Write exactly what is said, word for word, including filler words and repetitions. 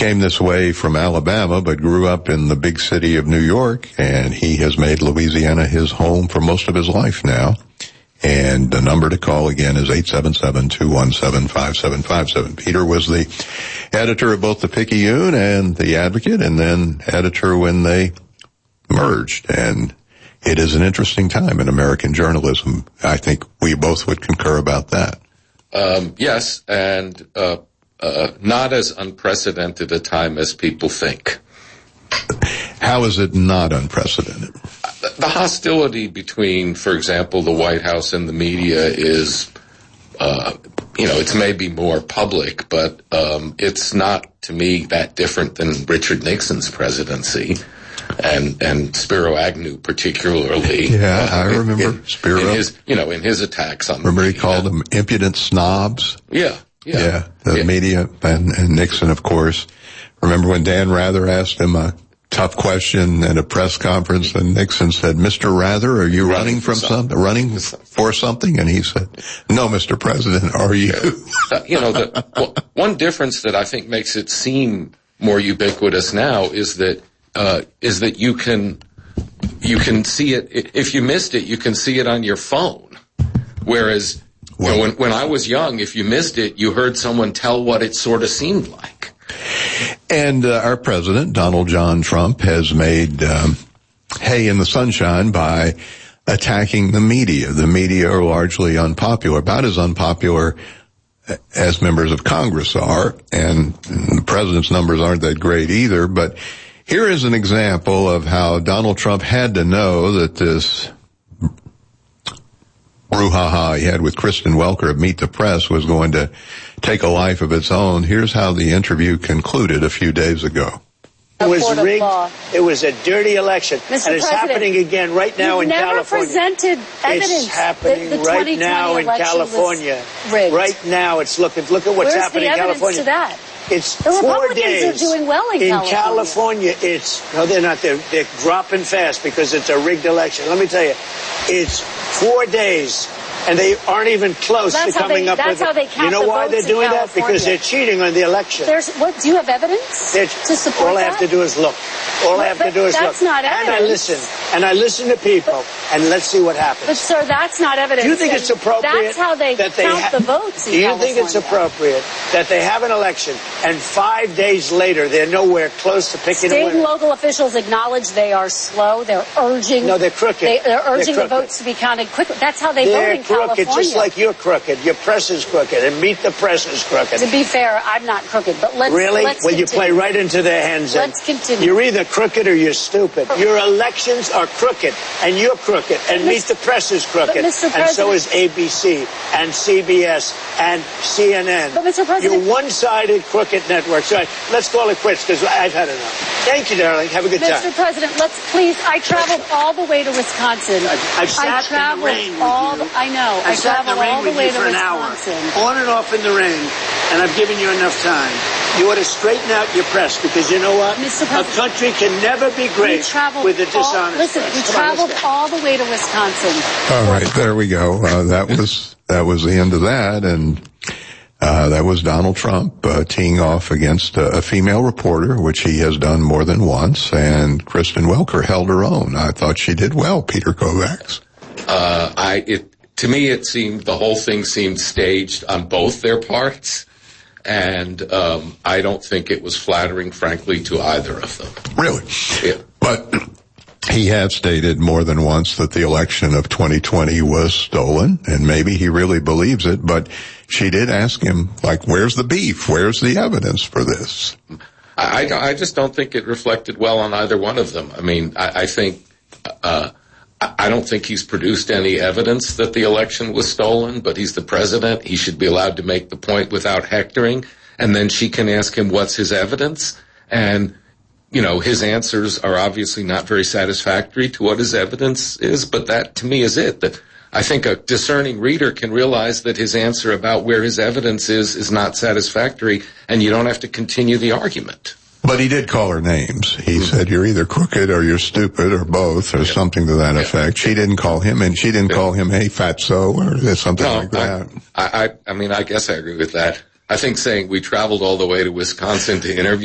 came this way from Alabama, but grew up in the big city of New York, and he has made Louisiana his home for most of his life now. And the number to call again is eight seven seven, two one seven, five seven five seven. Peter was the editor of both the Picayune and the Advocate, and then editor when they merged. And it is an interesting time in American journalism. I think we both would concur about that. Um, yes, and uh, uh, not as unprecedented a time as people think. How is it not unprecedented? The hostility between, for example, the White House and the media is, uh, you know, it's maybe more public, but um, it's not, to me, that different than Richard Nixon's presidency. And and Spiro Agnew particularly. Yeah, uh, I remember in, Spiro. In his, you know, in his attacks on remember the he called them impudent snobs? Yeah, yeah. Yeah, the yeah. media and, and Nixon, of course. Remember when Dan Rather asked him a tough question at a press conference, and Nixon said, "Mister Rather, are you running, running from something? something? Running for something?" And he said, "No, Mister President, are you?" uh, you know, the, well, one difference that I think makes it seem more ubiquitous now is that uh, is that you can you can see it if you missed it, you can see it on your phone, whereas well, you know, when when I was young, if you missed it, you heard someone tell what it sort of seemed like. And uh, our president, Donald John Trump, has made um, hay in the sunshine by attacking the media. The media are largely unpopular, about as unpopular as members of Congress are, and the president's numbers aren't that great either. But here is an example of how Donald Trump had to know that this brouhaha he had with Kristen Welker of Meet the Press was going to take a life of its own. Here's how the interview concluded a few days ago. It was rigged. It was a dirty election. Mister And it's President, happening again right now in never California. presented evidence. It's happening the, the right now in California. Rigged. Right now it's looking. Look at what's Where's happening the in California. To that? It's the four Republicans days. are doing well in, in California. California. It's no, they're not. They're, they're dropping fast because it's a rigged election. Let me tell you, it's four days. And they aren't even close well, to coming they, up that's with how they count You know the why they're doing that? Because they're cheating on the election. There's, what, do you have evidence they're, to support all that? All I have to do is look. All but, I have to do is that's look. Not evidence. And I listen. And I listen to people. But, and let's see what happens. But, sir, that's not evidence. Do you think it's appropriate That's how they that they count ha- the votes in Do you California. think it's appropriate that they have an election and five days later they're nowhere close to picking State a winner? and local officials acknowledge they are slow. They're urging. No, they're crooked. They, they're urging they're the votes to be counted quickly. That's how they they're vote in crooked, California. just like you're crooked. Your press is crooked, and Meet the Press is crooked. To be fair, I'm not crooked, but let's Really? Let's well, continue. you play right into their hands. Let's continue. You're either crooked or you're stupid. Your elections are crooked, and you're crooked, and Meet the Press is crooked, and so is A B C, and C B S, and C N N. But Mister President, you're one-sided crooked networks. All right, let's call it quits because I've had enough. Thank you, darling. Have a good Mister time. Mister President, let's please. I traveled all the way to Wisconsin. I've, I've sat I traveled in the rain with all. you. The, I know. I I sat in traveled the rain all the with way you to for an Wisconsin. hour, on and off in the rain, and I've given you enough time. You ought to straighten out your press because you know what? Mister A country can never be great with a dishonest all, Listen, press. we Come traveled on, all the way to Wisconsin. All right, there we go. Uh, that was that was the end of that, and uh, that was Donald Trump uh, teeing off against a, a female reporter, which he has done more than once, and Kristen Welker held her own. I thought she did well, Peter Kovacs. Uh, I it to me it seemed the whole thing seemed staged on both their parts. And um, I don't think it was flattering, frankly, to either of them. Really? Yeah. But he had stated more than once that the election of twenty twenty was stolen, and maybe he really believes it, but she did ask him, like, where's the beef? Where's the evidence for this? I, I just don't think it reflected well on either one of them. I mean, I, I think... Uh, I don't think he's produced any evidence that the election was stolen, but he's the president. He should be allowed to make the point without hectoring. And then she can ask him what's his evidence. And, you know, his answers are obviously not very satisfactory to what his evidence is. But that, to me, is it. That I think a discerning reader can realize that his answer about where his evidence is is not satisfactory, and you don't have to continue the argument. But he did call her names. He mm-hmm. said, you're either crooked or you're stupid or both or yeah. something to that yeah. effect. She didn't call him, and she didn't yeah. call him, hey, fatso, or something no, like that. I, I, I mean, I guess I agree with that. I think saying we traveled all the way to Wisconsin to interview